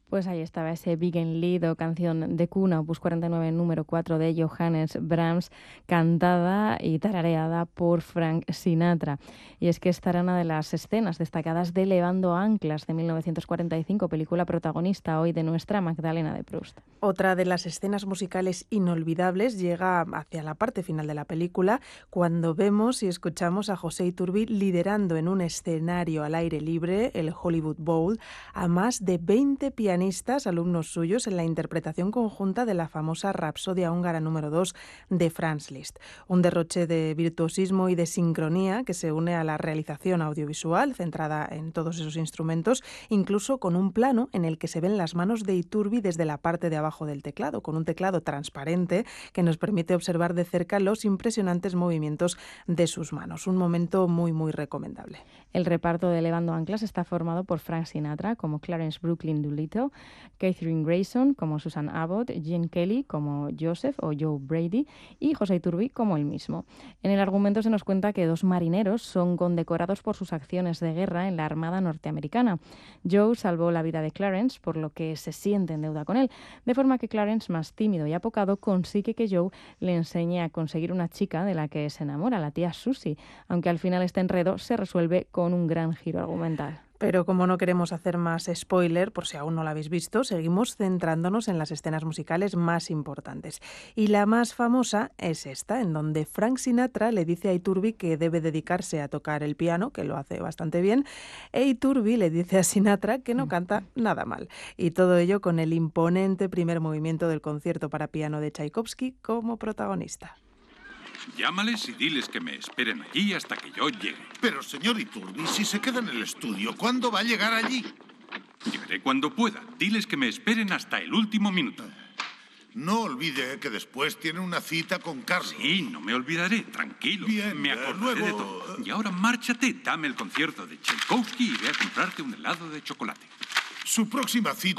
Pues ahí estaba ese Big and Lead o canción de cuna, opus 49, número 4 de Johannes Brahms, cantada y tarareada por Frank Sinatra. Y es que esta era una de las escenas destacadas de Levando Anclas de 1945, película protagonista hoy de nuestra Magdalena de Proust. Otra de las escenas musicales inolvidables llega hacia la parte final de la película, cuando vemos y escuchamos a José Iturbi liderando en un escenario al aire libre, el Hollywood Bowl, a más de 20 pianistas, alumnos suyos, en la interpretación conjunta de la famosa Rapsodia húngara número 2 de Franz Liszt. Un derroche de virtuosismo y de sincronía que se une a la realización audiovisual, centrada en todos esos instrumentos, incluso con un plano en el que se ven las manos de Iturbi desde la parte de abajo del teclado, con un teclado transparente que nos permite observar de cerca los impresionantes movimientos de sus manos. Un momento muy, muy recomendable. El reparto de Levando Anclas está formado por Frank Sinatra como Clarence Brooklyn Doolittle, Katherine Grayson como Susan Abbott, Gene Kelly como Joseph o Joe Brady y José Iturbi como él mismo. En el argumento se nos cuenta que dos marineros son condecorados por sus acciones de guerra en la Armada norteamericana. Joe salvó la vida de Clarence, por lo que se siente en deuda con él, de forma que Clarence, más tímido y apocado, consigue que Joe le enseñe a conseguir una chica de la que se enamora, la tía Susie, aunque al final este enredo se resuelve con un gran giro argumental. Pero como no queremos hacer más spoiler, por si aún no lo habéis visto, seguimos centrándonos en las escenas musicales más importantes. Y la más famosa es esta, en donde Frank Sinatra le dice a Iturbi que debe dedicarse a tocar el piano, que lo hace bastante bien, e Iturbi le dice a Sinatra que no canta nada mal. Y todo ello con el imponente primer movimiento del concierto para piano de Tchaikovsky como protagonista. Llámales y diles que me esperen allí hasta que yo llegue. Pero, señor Iturbi, si se queda en el estudio, ¿cuándo va a llegar allí? Llegaré cuando pueda. Diles que me esperen hasta el último minuto. No olvide que después tiene una cita con Carlos. Sí, no me olvidaré. Tranquilo. Bien, me acordaré de todo. Y ahora márchate, dame el concierto de Tchaikovsky y ve a comprarte un helado de chocolate. Su próxima cita